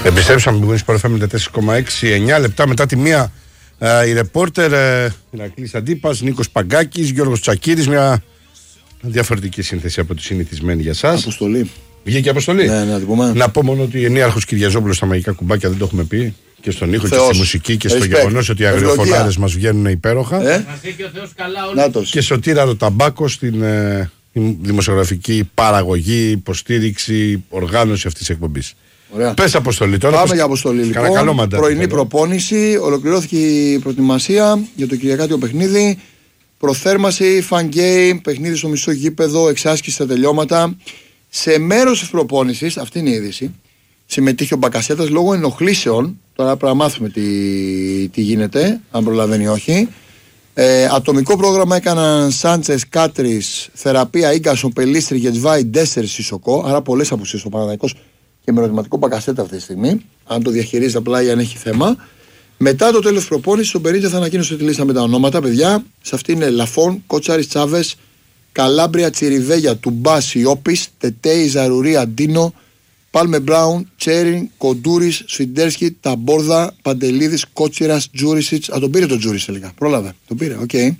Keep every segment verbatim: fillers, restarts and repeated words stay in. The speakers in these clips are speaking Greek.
Επιστρέψαμε με Winsport εφ εμ ενενήντα τέσσερα κόμμα έξι, εννιά λεπτά μετά τη μία. Uh, η ρεπόρτερ Ηρακλής Αντίπας, Νίκος Παγκάκης, Γιώργος Τσακίρης. Μια διαφορετική σύνθεση από τη συνηθισμένη για σας. Αποστολή. Βγήκε αποστολή. Ναι, ναι, πούμε. Να πω μόνο ότι ενίαρχος Κυριαζόπουλος στα μαγικά κουμπάκια δεν το έχουμε πει. Και στον ήχο Θεός. Και στη μουσική και στο Respect. γεγονός ότι οι αγριοφωνάρες μας βγαίνουν υπέροχα. Ε? Μας έχει ο Θεός καλά όλοι. Και Σωτήρα Ταμπάκο στην ε, δημοσιογραφική παραγωγή, υποστήριξη, οργάνωση αυτής της εκπομπής. Πες αποστολή τώρα. Πάμε πες... για αποστολή λοιπόν. Καλό μαντά, πρωινή θέλω. προπόνηση. Ολοκληρώθηκε η προετοιμασία για το Κυριακάτιο παιχνίδι. Προθέρμαση, fan game, παιχνίδι στο μισό γήπεδο, εξάσκηση στα τελειώματα. Σε μέρος της προπόνησης, αυτή είναι η είδηση, συμμετείχε ο Μπακασέτας λόγω ενοχλήσεων. Τώρα πρέπει να μάθουμε τι, τι γίνεται, αν προλαβαίνει ή όχι. Ε, ατομικό πρόγραμμα έκαναν Σάντσες, Κάτρις, Θεραπεία, Ίγκασον, Πελίστρη, Γετβάη, Ντέσσερ, Σισοκό. Άρα πολλές απουσίες ο Παναθηναϊκός και με ερωτηματικό Μπακασέτα αυτή τη στιγμή. Αν το διαχειρίζεται απλά ή αν έχει θέμα. Μετά το τέλος της προπόνησης, ο Μπερίτζα θα ανακοίνωσε τη λίστα με τα ονόματα, παιδιά. Σε αυτή είναι Λαφόν, Κότσαρης, Τσάβες, Καλάμπρια, Τσιριβέγια, Τουμπά, Ιόπης, Τετέι, Ζαρουρία, Ντίνο, Πάλμε Μπράουν, Τσέριν, Κοντούρης, Σφιντέρσκι, Ταμπόρδα, Παντελίδης, Κότσιρας, Τζούρισιτς. Α, τον πήρε τον Τζούρισιτς τελικά. Πρόλαβε. Τον πήρε, οκ. Okay.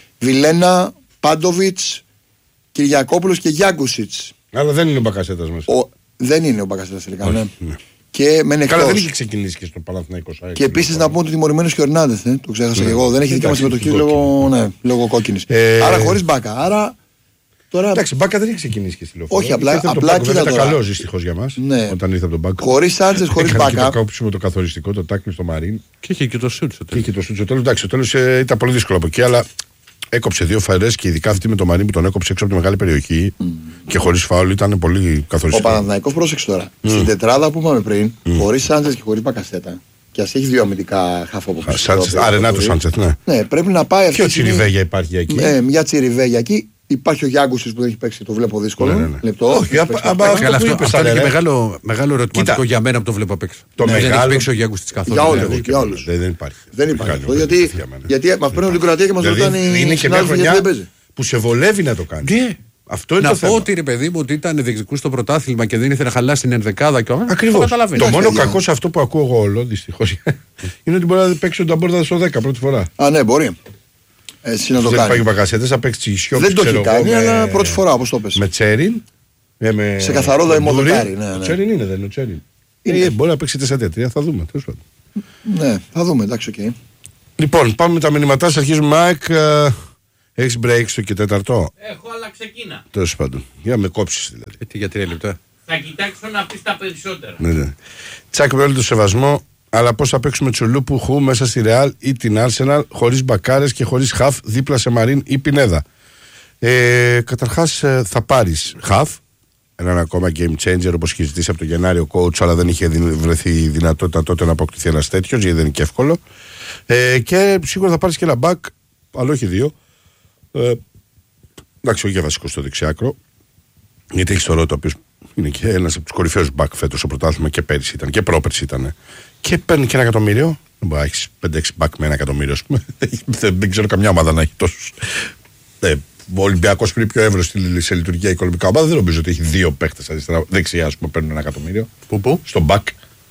Βιλένα, Πάντοβιτς, Κυριακόπουλος και Γιάγκουσιτς. Αλλά δεν είναι ο Μπακασέτας μας. Ο... Δεν είναι ο Μπακασέτας τελικά, ναι. ναι. Και μένει Καλά, εκτός. δεν είχε ξεκινήσει και στο Παναθηναϊκό site. Και επίσης να πούμε ότι τιμωρημένος και ο Ερνάντες, ε, το ξέχασα ναι. και εγώ. Δεν έχει δικαίωμα συμμετοχή λόγω, ναι, λόγω κόκκινης. Ε... Άρα χωρίς Μπάκα. Άρα. Τώρα... Εντάξει, Μπάκα δεν έχει ξεκινήσει και στη Λεωφόρο. Όχι, απλά, απλά κοίτα ήταν καλό δυστυχώς για μας. Ναι. Όταν ήρθε από τον Μπάκα. Χωρίς Σάντσες, χωρίς Μπάκα. Το κόψιμο το καθοριστικό, το τάκλι στο Μαρίν. Και είχε και το σούτ στο τέλος. Και είχε το σούτ στο τέλος. Εντάξει, το τέλος ε, ήταν πολύ δύσκολο από εκεί, αλλά έκοψε δύο φορές και ειδικά αυτή με το Μαρίν που τον έκοψε έξω από τη μεγάλη περιοχή mm. και χωρίς φάουλ ήταν πολύ καθοριστικό. Ο Παναθηναϊκός, πρόσεξε τώρα. Mm. Στην τετράδα που είπαμε πριν, mm. χωρίς Σάντσες και χωρίς Μπακασέτα. Και ας έχει δύο αμυντικά χάφο από πίσω. Α, Ρενάτο Σάντσες, ναι. Ναι, πρέπει να πάει αυτή. Ποιο Τσιριβέγια υπάρχει εκεί. Ναι, μια Τσιριβέγια εκεί. Υπάρχει ο Γιάγκουσης που δεν έχει παίξει, το βλέπω δύσκολο. Ναι, ναι, ναι. Λεπτό. Όχι, αυτό, αυτό είναι και μεγάλο, μεγάλο ερωτηματικό για μένα που το βλέπω απ' έξω. Το ναι, μεγάλο... Δεν έχει παίξει ο Γιάγκουσης καθόλου. Για όλους. Για όλους. Δεν, δεν υπάρχει. Δεν υπάρχει αυτό. Γιατί, γιατί μας παίρνουν την Κροατία και μας ρωτάνε οι συνάδελφοι γιατί δεν παίζει. Που σε βολεύει να το κάνει. Ναι. Αυτό είναι να το πω θέμα. ότι ρε παιδί μου ότι ήταν διεκδικούς στο πρωτάθλημα και δεν ήθελε να χαλάσει την ενδεκάδα και όλα. Ακριβώς. Το, το μόνο κακό σε αυτό που ακούω εγώ όλο δυστυχώς είναι ότι μπορεί να παίξει ο Ταμπόρδα στο δέκα πρώτη φορά. Α, ναι, μπορεί. Έτσι να το κάνει. Δεν το έχει κάνει, αλλά πρώτη φορά όπως το πες. Με Τσέριν. Σε καθαρό δαιμοδεκάρι. Ο Τσέριν είναι, δεν είναι ο Τσέριν. Μπορεί να παίξει τέσσερα τρία, θα δούμε. Ναι, θα δούμε, εντάξει, οκ. Λοιπόν, πάμε με τα μηνυματά. Αρχίζουμε, Μάικ. Έχεις break στο και τέταρτο. Έχω, αλλά ξεκίνα. Τέλος πάντων. Για να με κόψεις δηλαδή. Ε, για τρία λεπτά. Θα κοιτάξω να πεις τα περισσότερα. Ναι, ναι. Τσάκ με όλο το σεβασμό, αλλά πώς θα παίξουμε Τσουλούπου Χου μέσα στη Ρεάλ ή την Άρσεναλ χωρίς μπακάρες και χωρίς χαφ δίπλα σε Μαρίν ή Πινέδα. Ε, καταρχάς ε, θα πάρεις χαφ, έναν ακόμα game changer όπως είχε ζητήσει από το Γενάριο coach, αλλά δεν είχε βρεθεί η δυνατότητα τότε να αποκτηθεί ένας τέτοιος, γιατί δεν είναι και εύκολο. Ε, και σίγουρα θα πάρεις και ένα back, αλλά όχι δύο. Ε, εντάξει, όχι για βασικό στο δεξιάκρο, γιατί έχει το Ρότο, ο οποίος είναι και ένας από τους κορυφαίους back φέτος στο πρωτάθλημα και πέρυσι ήταν και πρόπερσι ήταν. Και παίρνει και ένα εκατομμύριο. Δεν μπορεί να έχει πέντε έξι back με ένα εκατομμύριο, ας πούμε. δεν, δεν ξέρω καμιά ομάδα να έχει τόσους. Ε, ο Ολυμπιακός πριν πιο εύρωστη σε λειτουργία οικονομικά ομάδα, δεν νομίζω ότι έχει δύο παίχτες αριστερά, δεξιά, ας πούμε, παίρνουν ένα εκατομμύριο. Πού, πού? Στο back.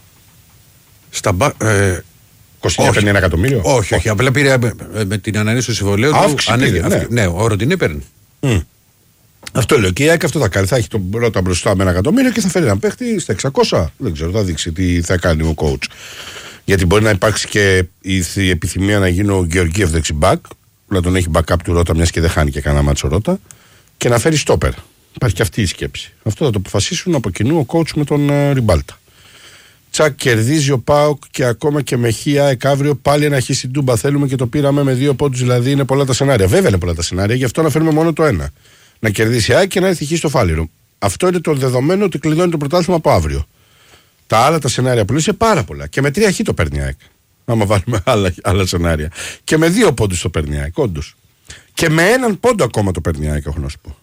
Στα back. Ε... Κοστινιά παίρνει ένα εκατομμύριο. Όχι, όχι. Απλά πήρε με, με την ανανέωση του συμβολέου του. Αύξηση, ναι. ναι, ο Ροντινέ παίρνει. Mm. Αυτό λέω. Και η ΑΕΚ αυτό θα κάνει. Θα έχει τον πρώτα μπροστά με ένα εκατομμύριο και θα φέρει έναν παίχτη στα εξακόσια. Δεν ξέρω, θα δείξει τι θα κάνει ο coach. Γιατί μπορεί να υπάρξει και η επιθυμία να γίνει ο Γεωργίευ δεξιμπάκ, να τον έχει backup του Ρότα, μια και δεν χάνει και κανένα μάτσο Ρότα, και να φέρει στόπερ. Υπάρχει και αυτή η σκέψη. Αυτό θα το αποφασίσουν από κοινού ο coach με τον uh, Ριμπάλτα. Τσακ, κερδίζει ο ΠΑΟΚ και ακόμα και με χ ΑΕΚ αύριο πάλι ένα χ στην Τούμπα θέλουμε και το πήραμε με δύο πόντους, δηλαδή είναι πολλά τα σενάρια. Βέβαια είναι πολλά τα σενάρια, γι' αυτό να φέρουμε μόνο το ένα. Να κερδίσει η ΑΕΚ και να έρθει χ στο Φάληρο. Αυτό είναι το δεδομένο ότι κλειδώνει το πρωτάθλημα από αύριο. Τα άλλα τα σενάρια που λέει είναι πάρα πολλά. Και με τρία χ το παίρνει η ΑΕΚ. Άμα βάλουμε άλλα, άλλα σενάρια. Και με δύο πόντους το παίρνει η ΑΕΚ, όντως. Και με έναν πόντο ακόμα το παίρνει η ΑΕΚ, έχω να σου πω.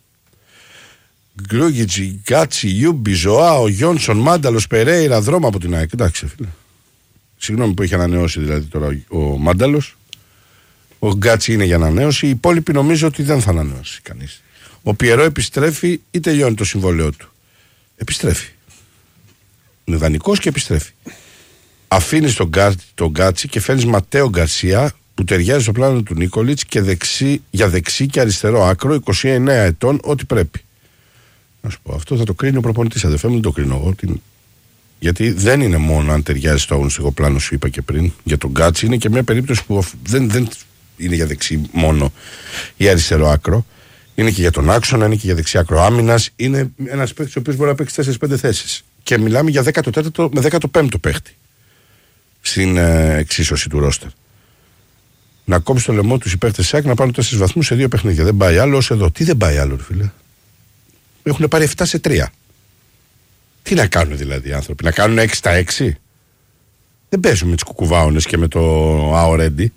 Γκρούγιτζι, Γκάτσι, Ιούμπι, Ζωάο, Γιόνσον, Μάνταλος, Περέιρα, δρόμο από την ΑΕΚ. Εντάξει, φίλε. Συγγνώμη που έχει ανανεώσει δηλαδή τώρα ο Μάνταλος. Ο Γκάτσι είναι για ανανέωση. Οι υπόλοιποι νομίζω ότι δεν θα ανανεώσει κανείς. Ο Πιερό επιστρέφει ή τελειώνει το συμβόλαιό του. Επιστρέφει. Είναι δανεικός και επιστρέφει. Αφήνεις τον, Γκά, τον Γκάτσι και φέρνεις Ματέο Γκαρσία που ταιριάζει στο πλάνο του Νίκολιτς και δεξί, για δεξί και αριστερό άκρο, είκοσι εννέα ετών, ό,τι πρέπει. Να σου πω, αυτό θα το κρίνει ο προπονητής, αδερφέ μου, δεν το κρίνω εγώ. Την... Γιατί δεν είναι μόνο αν ταιριάζει στο αγωνιστικό πλάνο, σου είπα και πριν. Για τον Γκάτσι είναι και μια περίπτωση που δεν, δεν είναι για δεξί μόνο ή αριστερό άκρο. Είναι και για τον άξονα, είναι και για δεξί άκρο άμυνας. Είναι ένας παίκτης ο οποίος μπορεί να παίξει τέσσερις πέντε θέσεις. Και μιλάμε για δέκατο τέταρτο με δέκατο πέμπτο παίχτη στην ε, εξίσωση του ρόστερ. Να κόψει το λαιμό του οι παίχτες ΣΑΚ να πάρουν τέσσερις βαθμούς σε δύο παιχνίδια. Δεν πάει άλλο ως εδώ. Τι δεν πάει άλλο, ρε φίλε. Έχουν πάρει επτά σε τρία. Τι να κάνουν δηλαδή οι άνθρωποι, να κάνουν έξι στα έξι. Δεν παίζουν με τις κουκουβάονες και με το αορέντι.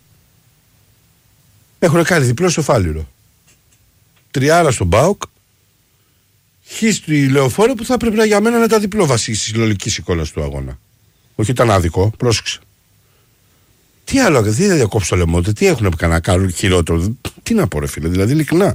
Έχουν κάνει διπλό στο Φάληρο. Τριάρα στον ΠΑΟΚ. Χ στη Λεωφόρο που θα πρέπει να, για μένα να τα διπλό βασί τη συλλογική εικόνα του αγώνα. Όχι, ήταν άδικο, πρόσεξε. Τι άλλο, τι δεν διακόψει το λαιμό, τι έχουν να κάνουν χειρότερο. Τι να πω, ρε φίλε, δηλαδή ειλικρινά.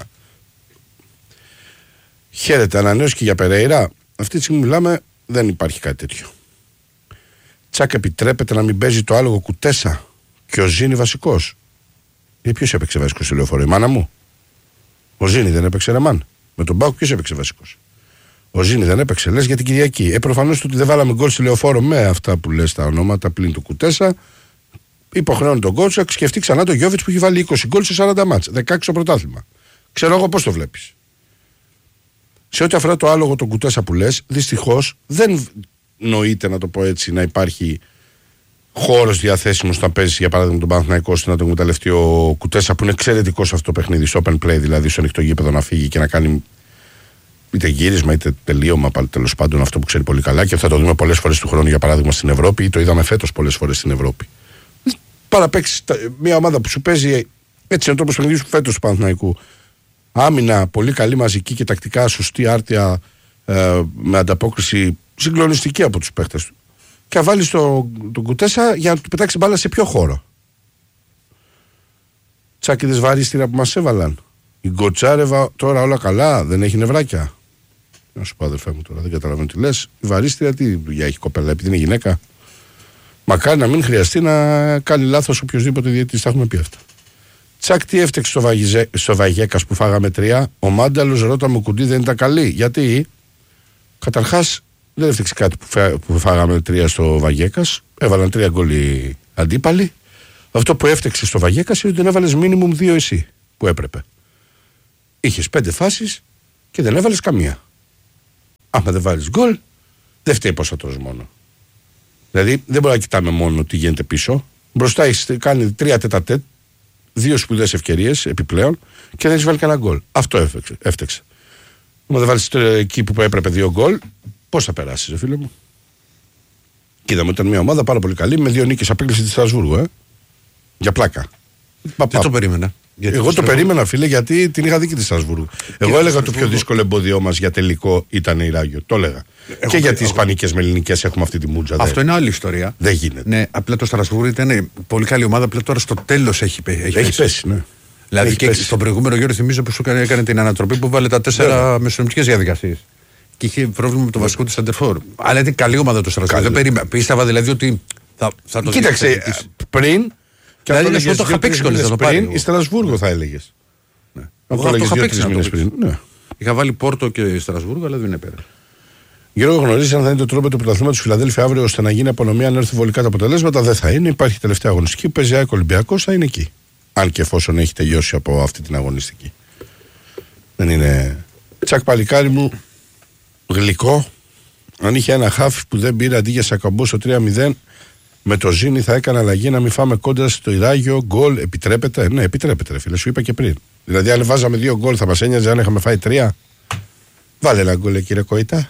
Χαίρετε, ανανέωση και για Περέιρα. Αυτή τη στιγμή μιλάμε, δεν υπάρχει κάτι τέτοιο. Τσακ, επιτρέπεται να μην παίζει το άλογο Κουτέσα και ο Ζήνη βασικός. Ή ποιος έπαιξε βασικό στη Λεωφόρο, η μάνα μου. Ο Ζήνη δεν έπαιξε ρεμάν. Με τον Μπάουκ ποιος έπαιξε βασικός. Ο Ζήνη δεν έπαιξε, λες για την Κυριακή. Ε, προφανώς ότι δεν βάλαμε γκολ στη Λεωφόρο με αυτά που λες τα ονόματα πλην του Κουτέσα. Υποχρεώνει τον coach να σκεφτεί ξανά τον Γιώβιτς που έχει βάλει είκοσι γκολ σε σαράντα μάτς. δεκαέξι στο πρωτάθλημα. Ξέρω εγώ πώς το βλέπεις. Σε ό,τι αφορά το άλογο τον Κουτέσα που λες, δυστυχώς δεν νοείται, να το πω έτσι, να υπάρχει χώρος διαθέσιμος να παίζει για παράδειγμα τον Παναθηναϊκό να τον εκμεταλλευτεί ο Κουτέσα που είναι εξαιρετικό σε αυτό το παιχνίδι, στο open play δηλαδή, στο ανοιχτό γήπεδο να φύγει και να κάνει είτε γύρισμα είτε τελείωμα, τέλος πάντων αυτό που ξέρει πολύ καλά και θα το δούμε πολλές φορές του χρόνου για παράδειγμα στην Ευρώπη ή το είδαμε φέτος πολλές φορές στην Ευρώπη. Παραπαίξει μια ομάδα που σου παίζει έτσι είναι ο τρόπος παιχνιδιού σου φέτος του Παναθηναϊκού. Άμυνα πολύ καλή, μαζική και τακτικά σωστή, άρτια, ε, με ανταπόκριση συγκλονιστική από τους παίχτες του. Και βάλει τον το Κουτέσα για να του πετάξει μπάλα σε ποιο χώρο. Τσάκηδες βαρύστηρα που μας έβαλαν. Η Γκοτσάρεβα τώρα όλα καλά, δεν έχει νευράκια. Να σου πω αδερφέ μου τώρα, δεν καταλαβαίνω τι λες. Η βαρύστηρα τι δουλειά έχει κοπέλα, επειδή είναι γυναίκα. Μακάρι να μην χρειαστεί να κάνει λάθος οποιοδήποτε διαιτητής, τα έχουμε πει αυτά. Τσακ, τι έφτεξε στο, Βαγιζέ, στο Βαγιέκας που φάγαμε τρία. Ο Μάνταλος ρώτα μου κουντί δεν ήταν καλή. Γιατί καταρχάς δεν έφτεξε κάτι που, φά, που φάγαμε τρία στο Βαγιέκας. Έβαλαν τρία γκολ οι αντίπαλοι. Αυτό που έφτεξε στο Βαγιέκας είναι ότι δεν έβαλες μίνιμουμ δύο εσύ που έπρεπε. Είχες πέντε φάσεις και δεν έβαλες καμία. Άμα δεν βάλεις γκολ, δεν φταίει πόσα τρως μόνο. Δηλαδή δεν μπορούμε να κοιτάμε μόνο τι γίνεται πίσω. Μπροστά έχεις κάνει τρία τέτα-τέτ, δύο σπουδαίες ευκαιρίες επιπλέον και δεν έχεις βάλει κανένα γκολ. Αυτό έφτεξε. Άμα δεν βάλεις εκεί που έπρεπε δύο γκολ, πώς θα περάσεις, ρε φίλε μου. Και είδαμε ότι ήταν μια ομάδα πάρα πολύ καλή με δύο νίκες απέκλεισε τη Στρασβούργο, ε. Για πλάκα. Δεν το περίμενα. Γιατί Εγώ το στραβού... περίμενα, φίλε, γιατί την είχα δει και τη Στρασβούργου. Εγώ έλεγα το πιο δύσκολο εμπόδιό μας για τελικό ήταν η Ράγιο. Το έλεγα. Έχω και γιατί οι Ισπανικές με ελληνικές έχουμε αυτή τη μούτζα. Αυτό δε. Είναι άλλη ιστορία. Δεν γίνεται. Ναι, απλά το Στρασβούργο ήταν πολύ καλή ομάδα. Απλά τώρα στο τέλος έχει, έχει, έχει πέσει. πέσει ναι. Δηλαδή έχει και πέσει. Στον προηγούμενο γύρο θυμίζω που σου έκανε, έκανε την ανατροπή που βάλε τα τέσσερα μεσονομικές διαδικασίες. Και είχε πρόβλημα με το βασικό του Σαντερφόρ. Αλλά ήταν καλή ομάδα το Στρασβούργο. Πίστευα δηλαδή ότι θα, θα το κοίταξε πριν. Και δηλαδή είναι αυτό το είχα παίξει κιόλας να το πάρει. Η Στρασβούργο θα έλεγες. Αυτό το είχα παίξει μήνες πριν. Είχα βάλει Πόρτο και Στρασβούργο, αλλά δεν είναι πέρα. Γιώργο, γνωρίζει αν θα είναι το τρόπο του πρωταθλήματος του Φιλαδέλφια αύριο ώστε να γίνει απονομία αν έρθει βολικά τα αποτελέσματα. Δεν θα είναι. Υπάρχει τελευταία αγωνιστική που παίζει ΑΕΚ Ολυμπιακός, θα είναι εκεί. Αν και εφόσον έχει τελειώσει από αυτή την αγωνιστική. Δεν είναι. Τσακ παλικάρι μου, γλυκό. Αν είχε ένα χάφι που δεν πήρε αντί για Σακαμπό στο τρία μηδέν, με το Ζήνη θα έκανε αλλαγή να μην φάμε κόντρα στο Ιράγιο. Γκολ επιτρέπεται. Ναι, επιτρέπεται, ρε φίλε, σου είπα και πριν. Δηλαδή, αν βάζαμε δύο γκολ θα μας ένοιαζε αν είχαμε φάει τρία. Βάλε ένα γκολ, κύριε Κοϊτά.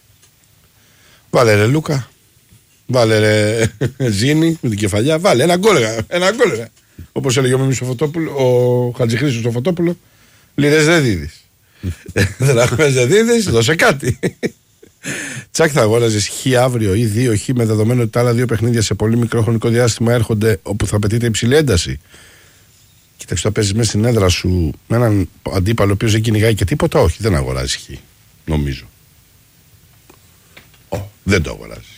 Βάλε ρε Λούκα. Βάλε ρε Ζήνη με την κεφαλιά. Βάλε ένα γκολ. Ένα γκολ. Όπως έλεγε ο Μίμης ο Φωτόπουλο, ο Χατζηχρήστος ο Φωτόπουλο. Λίδες δεν δίδεις. Δεν έχουμε δεν δίδεις, δώσε κάτι. Τσακ, θα αγόραζες χ αύριο ή δύο χ με δεδομένο ότι τα άλλα δύο παιχνίδια σε πολύ μικρό χρονικό διάστημα έρχονται όπου θα απαιτείται υψηλή ένταση. Κοίταξε, το παίζεις μέσα στην έδρα σου με έναν αντίπαλο ο οποίος δεν κυνηγάει και τίποτα. Όχι, δεν αγοράζεις χ. Νομίζω. Oh, δεν το αγοράζεις.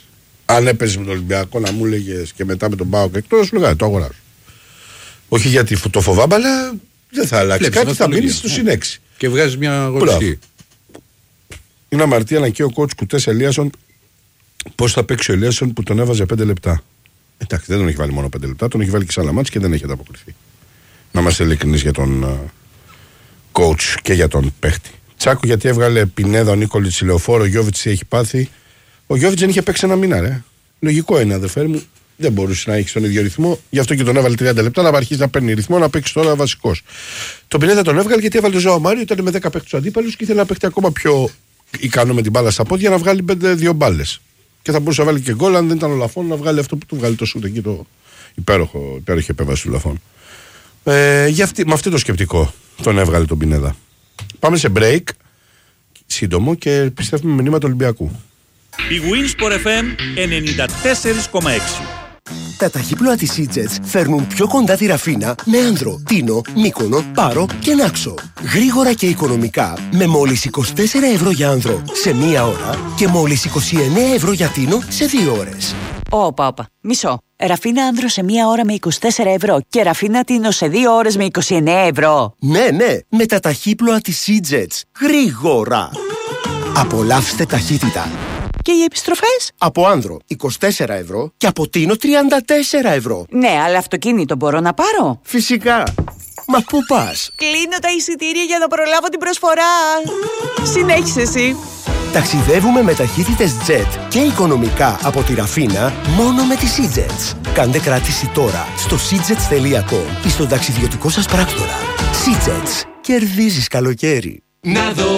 Αν έπαιζε με τον Ολυμπιακό να μου έλεγε και μετά με τον ΠΑΟΚ εκτός, σου λέγα το αγοράζω. Όχι γιατί το φοβάμαι, αλλά δεν θα αλλάξει. Λέψε, κάτι θα μείνει στο συνέξι. Και βγάζει μια γοργή. Είναι αμαρτία να και ο coach Κουτές Ελίασον πώς θα παίξει ο Ελίασον που τον έβαζε πέντε λεπτά. Εντάξει, δεν τον έχει βάλει μόνο πέντε λεπτά, τον έχει βάλει και σε άλλα μάτς και δεν έχει ανταποκριθεί. Να είμαστε ειλικρινείς για τον uh, coach και για τον παίχτη. Τσάκου γιατί έβγαλε Πινέδα ο Νίκολιτς Λεωφόρο, ο Γιώβιτς έχει πάθει. Ο Γιώβιτς δεν είχε παίξει ένα μήνα, ρε. Λογικό είναι, αδερφέ μου. Δεν μπορούσε να έχει τον ίδιο ρυθμό, γι' αυτό και τον έβαλε τριάντα λεπτά να αρχίσει να παίρνει ρυθμό, να παίξει τώρα βασικός. Τον Πινέδα τον έβγαλε γιατί έβαλε τον Ζωά Μάριο, ήταν με δέκα παίκτες αντίπαλους και ήθελε να παίξει ακόμα πιο ικανό με την μπάλα στα πόδια να βγάλει πέντε δύο μπάλες. Και θα μπορούσε να βάλει και γκολ αν δεν ήταν ο Λαφών να βγάλει αυτό που του βγάλει το σούτ εκεί, το υπέροχο, υπέροχη επέμβαση του Λαφών. Ε, για αυτή, με αυτό το σκεπτικό τον έβγαλε τον Πινέδα. Πάμε σε break σύντομο και επιστρέφουμε με μηνύματα Ολυμπιακού. Η Winsport εφ εμ ενενήντα τέσσερα κόμμα έξι. Τα ταχύπλοα της Eatjets φέρνουν πιο κοντά τη Ραφίνα με Άνδρο, Τίνο, Μύκονο, Πάρο και Νάξο. Γρήγορα και οικονομικά με μόλις είκοσι τέσσερα ευρώ για Άνδρο σε μία ώρα και μόλις είκοσι εννέα ευρώ για Τίνο σε δύο ώρες. Όπα, όπα. Μισό. Ραφίνα Άνδρο σε μία ώρα με είκοσι τέσσερα ευρώ και Ραφίνα Τίνο σε δύο ώρες με είκοσι εννέα ευρώ. Ναι, ναι, με τα ταχύπλοα της Eatjets. Γρήγορα. Απολαύστε ταχύτητα. Και οι επιστροφές? Από Άνδρο είκοσι τέσσερα ευρώ και από Τίνο τριάντα τέσσερα ευρώ. Ναι, αλλά αυτοκίνητο μπορώ να πάρω? Φυσικά. Μα πού πας? Κλείνω τα εισιτήρια για να προλάβω την προσφορά. Συνέχισε εσύ. Ταξιδεύουμε με ταχύτητες jet και οικονομικά από τη Ραφίνα μόνο με τις Eatjets. Κάντε κράτηση τώρα στο seatjets τελεία com ή στον ταξιδιωτικό σας πράκτορα. Eatjets. Κερδίζεις καλοκαίρι. Να δω